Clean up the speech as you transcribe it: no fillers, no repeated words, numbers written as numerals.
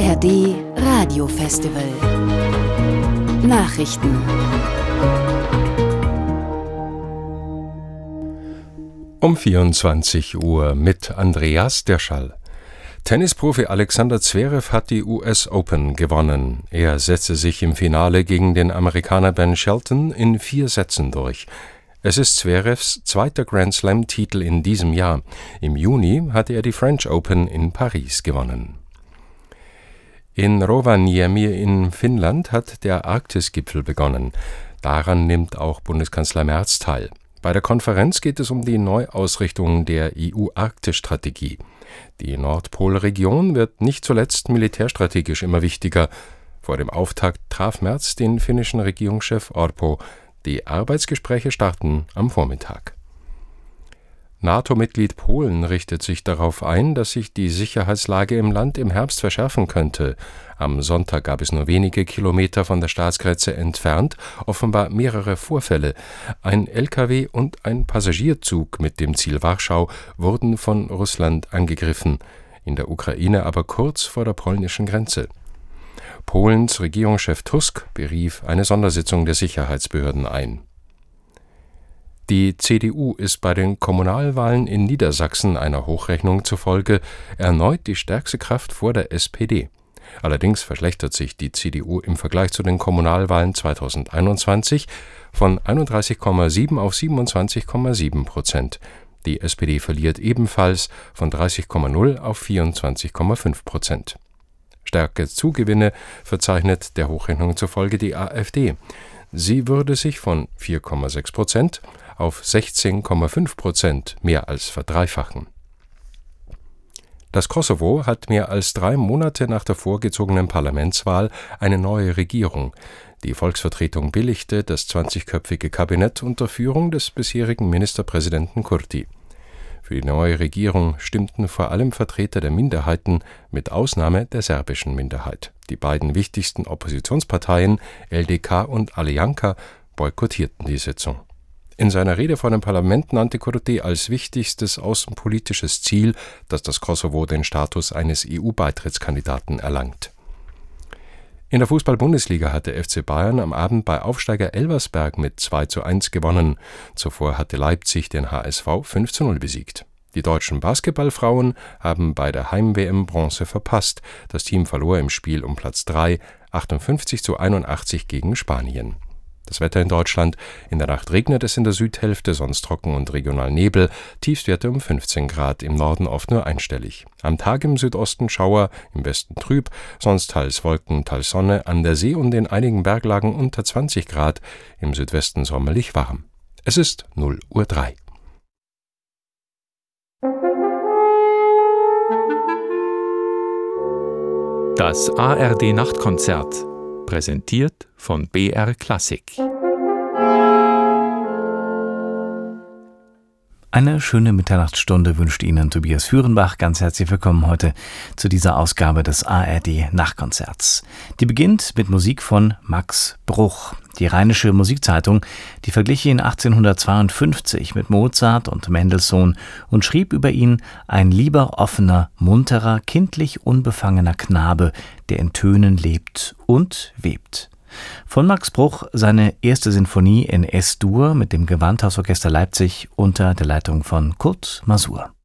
ARD Radiofestival. Nachrichten. Um 24 Uhr mit Andreas Derschall. Tennisprofi Alexander Zverev hat die US Open gewonnen. Er setzte sich im Finale gegen den Amerikaner Ben Shelton in 4 Sätzen durch. Es ist Zverevs zweiter Grand-Slam-Titel in diesem Jahr. Im Juni hatte er die French Open in Paris gewonnen. In Rovaniemi in Finnland hat der Arktisgipfel begonnen. Daran nimmt auch Bundeskanzler Merz teil. Bei der Konferenz geht es um die Neuausrichtung der EU-Arktis-Strategie. Die Nordpolregion wird nicht zuletzt militärstrategisch immer wichtiger. Vor dem Auftakt traf Merz den finnischen Regierungschef Orpo. Die Arbeitsgespräche starten am Vormittag. NATO-Mitglied Polen richtet sich darauf ein, dass sich die Sicherheitslage im Land im Herbst verschärfen könnte. Am Sonntag gab es nur wenige Kilometer von der Staatsgrenze entfernt offenbar mehrere Vorfälle. Ein LKW und ein Passagierzug mit dem Ziel Warschau wurden von Russland angegriffen, in der Ukraine aber kurz vor der polnischen Grenze. Polens Regierungschef Tusk berief eine Sondersitzung der Sicherheitsbehörden ein. Die CDU ist bei den Kommunalwahlen in Niedersachsen einer Hochrechnung zufolge erneut die stärkste Kraft vor der SPD. Allerdings verschlechtert sich die CDU im Vergleich zu den Kommunalwahlen 2021 von 31,7 auf 27,7%. Die SPD verliert ebenfalls von 30,0 auf 24,5%. Stärke Zugewinne verzeichnet der Hochrechnung zufolge die AfD. Sie würde sich von 4,6% auf 16,5% mehr als verdreifachen. Das Kosovo hat mehr als 3 Monate nach der vorgezogenen Parlamentswahl eine neue Regierung. Die Volksvertretung billigte das 20-köpfige Kabinett unter Führung des bisherigen Ministerpräsidenten Kurti. Für die neue Regierung stimmten vor allem Vertreter der Minderheiten, mit Ausnahme der serbischen Minderheit. Die beiden wichtigsten Oppositionsparteien, LDK und Alianka, boykottierten die Sitzung. In seiner Rede vor dem Parlament nannte Kurti als wichtigstes außenpolitisches Ziel, dass das Kosovo den Status eines EU-Beitrittskandidaten erlangt. In der Fußball-Bundesliga hat der FC Bayern am Abend bei Aufsteiger Elversberg mit 2:1 gewonnen. Zuvor hatte Leipzig den HSV 5:0 besiegt. Die deutschen Basketballfrauen haben bei der Heim-WM Bronze verpasst. Das Team verlor im Spiel um Platz 3, 58:81 gegen Spanien. Das Wetter in Deutschland: In der Nacht regnet es in der Südhälfte, sonst trocken und regional Nebel, Tiefstwerte um 15 Grad, im Norden oft nur einstellig. Am Tag im Südosten Schauer, im Westen trüb, sonst teils Wolken, teils Sonne, an der See und in einigen Berglagen unter 20 Grad, im Südwesten sommerlich warm. Es ist 0:03 Uhr. Das ARD Nachtkonzert, präsentiert von BR Klassik. Eine schöne Mitternachtsstunde wünscht Ihnen Tobias Führenbach. Ganz herzlich willkommen heute zu dieser Ausgabe des ARD Nachtkonzerts. Die beginnt mit Musik von Max Bruch. Die Rheinische Musikzeitung, die verglich ihn 1852 mit Mozart und Mendelssohn und schrieb über ihn: ein lieber, offener, munterer, kindlich unbefangener Knabe, der in Tönen lebt und webt. Von Max Bruch seine erste Sinfonie in S-Dur mit dem Gewandhausorchester Leipzig unter der Leitung von Kurt Masur.